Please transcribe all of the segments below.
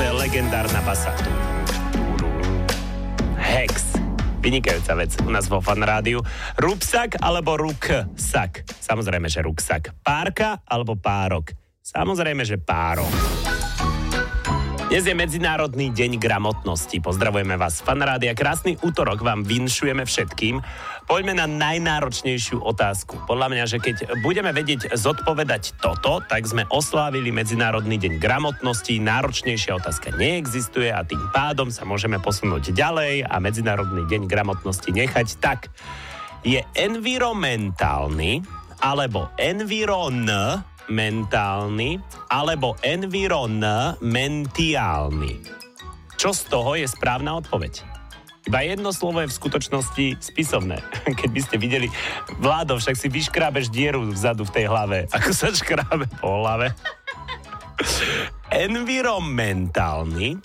je legendárna basa. Hex. Vynikajúca vec u nás vo Fan Rádiu. Rúbsak alebo ruksak? Samozrejme, že ruksak. Párka alebo párok? Samozrejme, že párok. Dnes je Medzinárodný deň gramotnosti. Pozdravujeme vás z Fan Rádia. Krásny útorok vám vinšujeme všetkým. Poďme na najnáročnejšiu otázku. Podľa mňa, že keď budeme vedieť zodpovedať toto, tak sme oslávili Medzinárodný deň gramotnosti. Náročnejšia otázka neexistuje a tým pádom sa môžeme posunúť ďalej a Medzinárodný deň gramotnosti nechať tak. Je environmentálny alebo mentálny alebo environmentálny. Čo z toho je správna odpoveď? Iba jedno slovo je v skutočnosti spisovné. Keď by ste videli, Vládo, však si vyškrábeš dieru vzadu v tej hlave. Ako sa škrábe po hlave? Environmentálny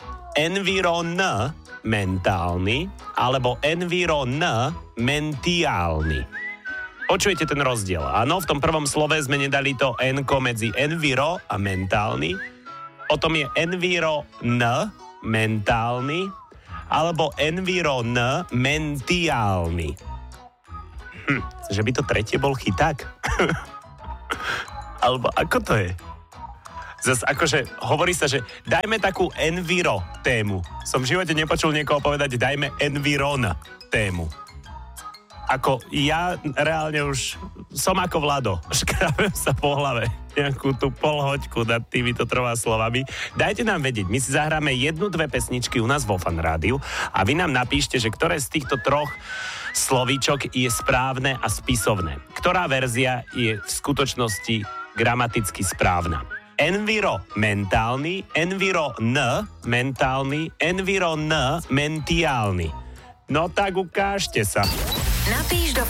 alebo environmentálny. Počujete ten rozdiel? Áno, v tom prvom slove sme nedali to N-ko medzi enviro a mentálny. Potom je environmentálny alebo environmentálny. Že by to tretie bol chyták? Alebo ako to je? Zas akože hovorí sa, že dajme takú enviro tému. Som v živote nepočul niekoho povedať dajme environ tému. Ako ja reálne už som ako Vlado. Škrábem sa po hlave nejakú tú polhoďku nad týmito troma slovami. Dajte nám vedieť, my si zahráme 1-2 pesničky u nás vo Fan Rádiu a vy nám napíšte, že ktoré z týchto troch slovíčok je správne a spisovné. Ktorá verzia je v skutočnosti gramaticky správna. Environmentálny. No tak ukážte sa. Napíš do